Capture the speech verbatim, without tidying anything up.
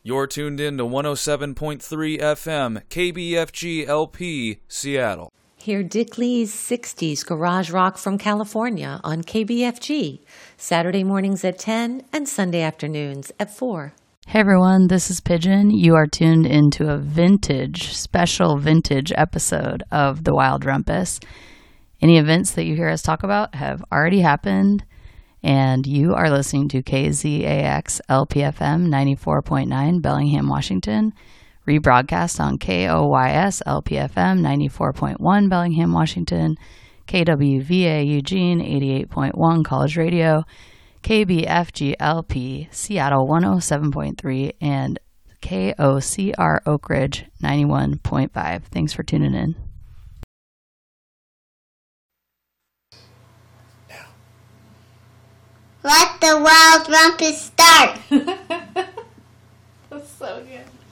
You're tuned in to one oh seven point three F M, K B F G L P, Seattle. Hear Dick Lee's sixties Garage Rock from California on K B F G, Saturday mornings at ten and Sunday afternoons at four. Hey everyone, this is Pigeon. You are tuned into a vintage, special vintage episode of The Wild Rumpus. Any events that you hear us talk about have already happened, and you are listening to K Z A X L P F M ninety-four point nine Bellingham, Washington, rebroadcast on K O Y S L P F M ninety-four point one Bellingham, Washington, K W V A Eugene eighty-eight point one College Radio, K B F G L P Seattle one oh seven point three, and K O C R Oak Ridge ninety-one point five. Thanks for tuning in. Let the Wild Rumpus start. That's so good.